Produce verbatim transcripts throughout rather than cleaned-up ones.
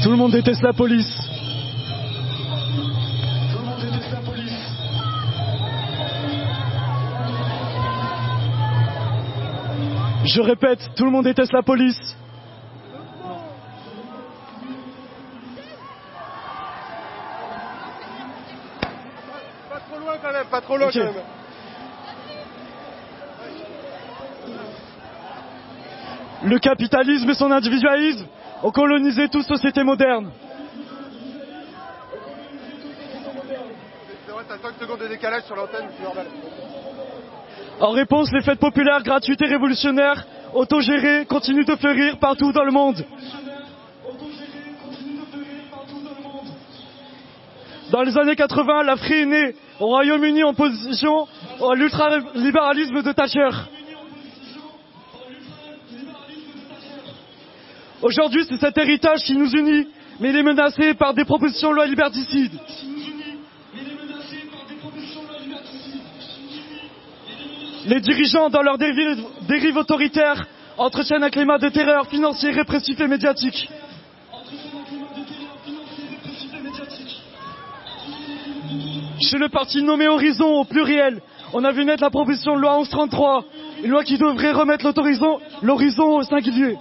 Tout le monde déteste la police. Je répète, tout le monde déteste la police. Pas trop loin quand même, pas trop loin okay. quand même. Le capitalisme et son individualisme ont colonisé toute société moderne. C'est vrai, t'as cinq secondes de décalage sur l'antenne, c'est normal. En réponse, les fêtes populaires gratuites et révolutionnaires, autogérées, continuent de fleurir partout dans le monde. Dans les années quatre-vingts, la Free est née au Royaume-Uni en opposition à l'ultralibéralisme de Thatcher. Aujourd'hui, c'est cet héritage qui nous unit, mais il est menacé par des propositions de loi liberticides. Les dirigeants, dans leurs dérives, dérives autoritaires, entretiennent un climat de terreur financier, répressif et médiatique. Chez le parti nommé Horizon, au pluriel, on a vu naître la proposition de loi onze trente-trois, une loi qui devrait remettre l'horizon au singulier.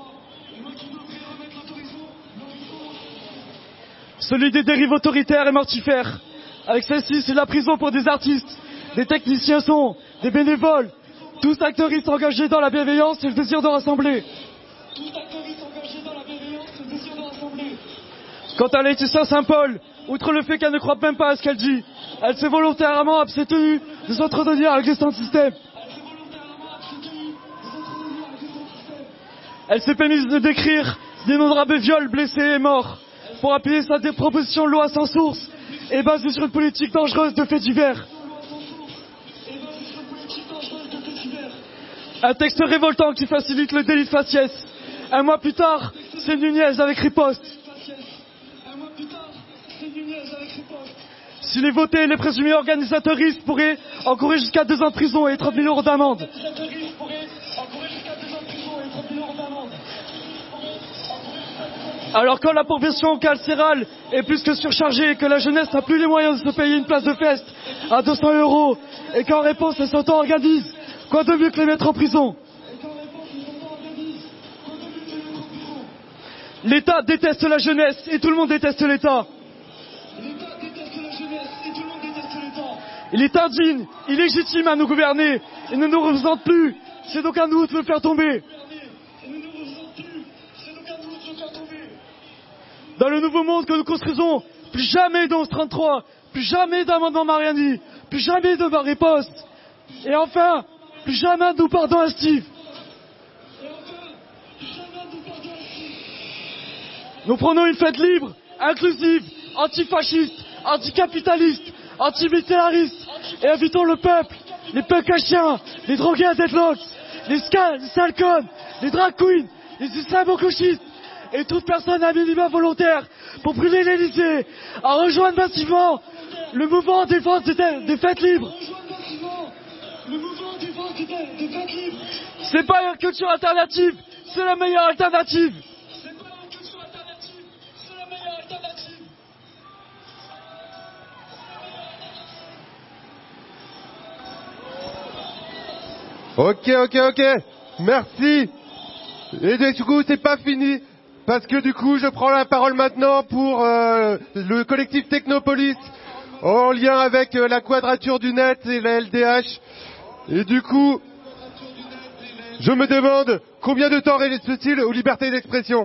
Celui des dérives autoritaires et mortifères. Avec celle-ci, c'est la prison pour des artistes, des techniciens son, des bénévoles, tous acteuristes engagés dans la bienveillance et le désir de rassembler. Quant à Laetitia Saint-Paul, outre le fait qu'elle ne croit même pas à ce qu'elle dit, elle s'est volontairement abstenue de s'entretenir avec les système. Elle s'est permise de décrire d'innombrables viols, blessés et morts pour appuyer sa proposition de loi sans source et basée sur une politique dangereuse de faits divers. Un texte révoltant qui facilite le délit de faciès. Un mois plus tard, c'est Nunez avec riposte. S'il est voté, les présumés organisateuristes pourraient encourir jusqu'à deux ans de prison et trente mille euros d'amende. Alors quand la profession carcérale est plus que surchargée, que la jeunesse n'a plus les moyens de se payer une place de feste à deux cents euros, et qu'en réponse elle s'auto-organise, quoi de mieux que les mettre en prison? L'État déteste la jeunesse et tout le monde déteste l'État. Il est indigne, illégitime à nous gouverner et ne nous représente plus. C'est donc à nous de le faire tomber. Dans le nouveau monde que nous construisons, plus jamais d'onze trente-trois, plus jamais d'amendement Mariani, plus jamais de riposte. Et enfin, plus jamais de nous pardon à Steve. Nous prenons une fête libre, inclusive, antifasciste, anticapitaliste, antimilitaristes, et invitons le peuple, les punks à chiens, les drogués à deadlocks, les scans, les salcons, les drag queens, les islamo-gauchistes, et toute personne à minima volontaire pour brûler l'Élysée, à rejoindre massivement le mouvement en défense des, des fêtes libres. C'est pas une culture alternative, c'est la meilleure alternative. Ok, ok, ok. Merci. Et du coup, c'est pas fini. Parce que du coup, je prends la parole maintenant pour euh, le collectif Technopolis, en lien avec euh, la Quadrature du Net et la L D H. Et du coup, je me demande combien de temps reste-t-il aux libertés d'expression?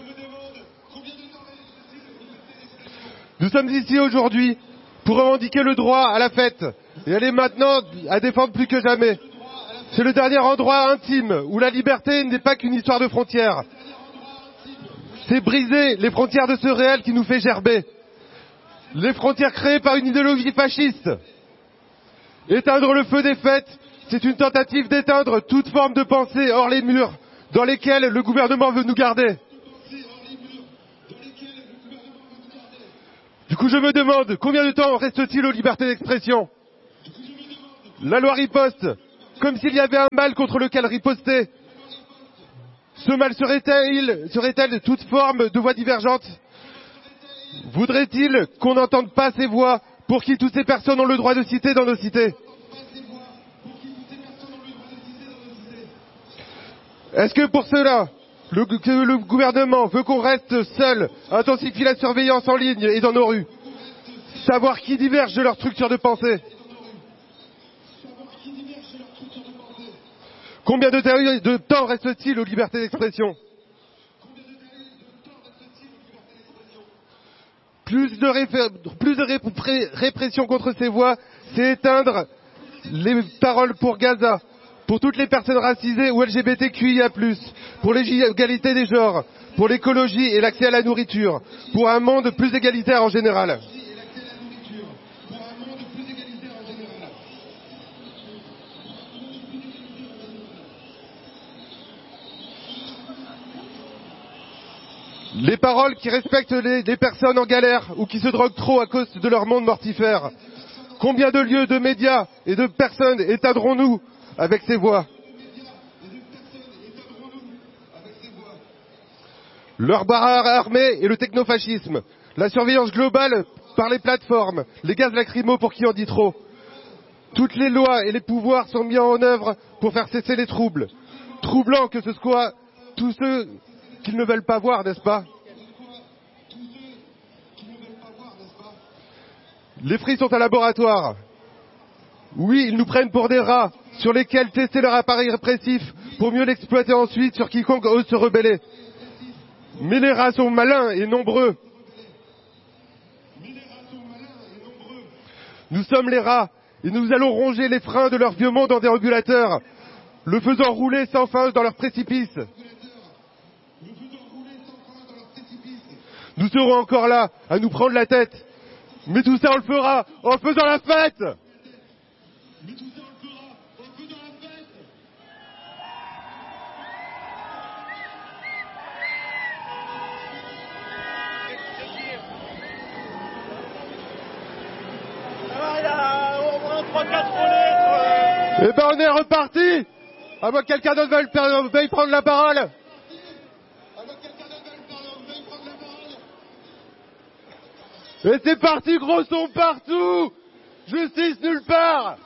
Nous sommes ici aujourd'hui pour revendiquer le droit à la fête. Et elle est maintenant à défendre plus que jamais. C'est le dernier endroit intime où la liberté n'est pas qu'une histoire de frontières. C'est briser les frontières de ce réel qui nous fait gerber. Les frontières créées par une idéologie fasciste. Éteindre le feu des fêtes, c'est une tentative d'éteindre toute forme de pensée hors les murs dans lesquels le gouvernement veut nous garder. Du coup, je me demande, combien de temps reste-t-il aux libertés d'expression? La loi riposte, comme s'il y avait un mal contre lequel riposter. Ce mal serait-il, serait-elle toute forme de voix divergente? Voudrait-il qu'on n'entende pas ces voix pour qui toutes ces personnes ont le droit de citer dans nos cités? Est-ce que pour cela, le, que le gouvernement veut qu'on reste seul, intensifie la surveillance en ligne et dans nos rues, savoir qui diverge de leur structure de pensée? Combien de, de temps reste-t-il aux libertés d'expression? Plus de, réfé- plus de ré- répression contre ces voix, c'est éteindre les paroles pour Gaza, pour toutes les personnes racisées ou L G B T Q I A plus, pour l'égalité des genres, pour l'écologie et l'accès à la nourriture, pour un monde plus égalitaire en général. Les paroles qui respectent les, les personnes en galère ou qui se droguent trop à cause de leur monde mortifère. Combien de lieux, de médias et de personnes éteindrons-nous avec ces voix? Leur barrage armé et le technofascisme, la surveillance globale par les plateformes, les gaz lacrymaux pour qui en dit trop. Toutes les lois et les pouvoirs sont mis en œuvre pour faire cesser les troubles. Troublant que ce soit tous ceux qu'ils ne veulent pas voir, n'est-ce pas? Les fris sont un laboratoire. Oui, ils nous prennent pour des rats sur lesquels tester leur appareil répressif pour mieux l'exploiter ensuite sur quiconque ose se rebeller. Mais les rats sont malins et nombreux. Nous sommes les rats et nous allons ronger les freins de leur vieux monde en déambulateur, le faisant rouler sans fin dans leur précipice. Nous serons encore là, à nous prendre la tête. Mais tout ça, on le fera en faisant la fête. Mais tout ça, on le fera en faisant la fête. Ah, il y a au moins trois quatre lettres. Eh ben, on est reparti. À moins que quelqu'un d'autre veuille, veuille prendre la parole. Et c'est parti, gros son partout. Justice nulle part.